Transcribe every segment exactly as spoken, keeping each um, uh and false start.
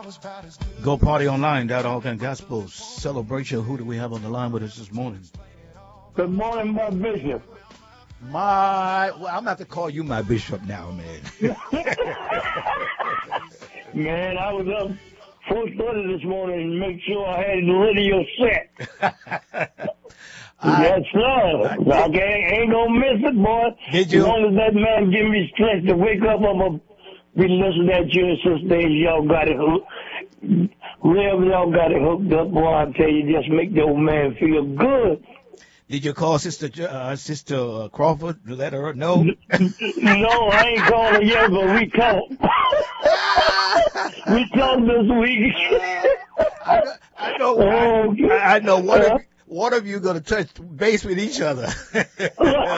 Go Party Online, that All-Kind Gospel celebration. Who do we have on the line with us this morning? Good morning, my bishop. My, well, I'm going to have to call you my bishop now, man. Man, I was up four thirty this morning to make sure I had the radio set. I, yes, sir. I, did, I ain't, ain't gonna miss it, boy. Did you? As long as that man give me strength to wake up, I'm gonna be listening at you and sister. Y'all got it hooked. Rev, y'all got it hooked up, boy. I tell you, just make the old man feel good. Did you call Sister uh, Sister uh, Crawford to let her know? No, I ain't called her yet, but we talked. we talked this week. I know. I know, oh, I, I know one of one of you gonna touch base with each other. Yes,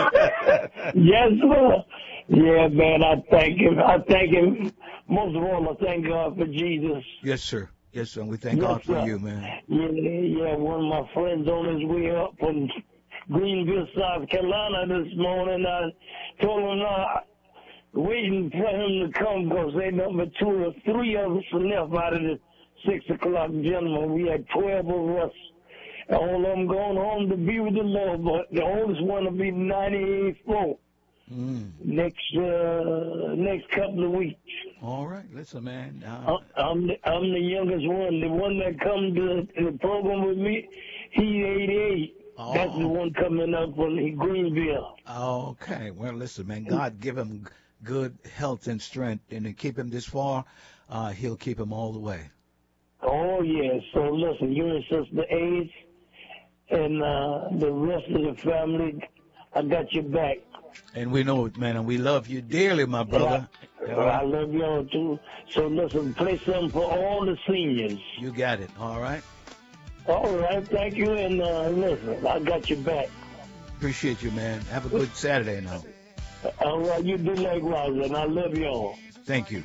sir. Yeah, man. I thank him. I thank him. Most of all, I thank God for Jesus. Yes, sir. Yes, sir. We thank yes, God for sir. you, man. Yeah, yeah. One of my friends on his way up from Greenville, South Carolina this morning. I told him uh, waiting for him to come because they number two or three of us left out of the six o'clock gentlemen. We had twelve of us. All of them going home to be with the Lord, but the oldest one will be ninety-four mm. next uh, next couple of weeks. All right, listen, man. Uh, I'm the, I'm the youngest one. The one that come to the program with me, he's eighty-eight. Oh. That's the one coming up from Greenville. Okay. Well, listen, man. God give him good health and strength, and to keep him this far, uh, he'll keep him all the way. Oh, yeah. So, listen, you and Sister Ace and uh, the rest of the family, I got your back. And we know it, man, and we love you dearly, my brother. I, I love y'all, too. So, listen, play something for all the seniors. You got it. All right? All right, thank you, and uh, listen, I got your back. Appreciate you, man. Have a good Saturday now. All right, you do likewise, and I love y'all. Thank you.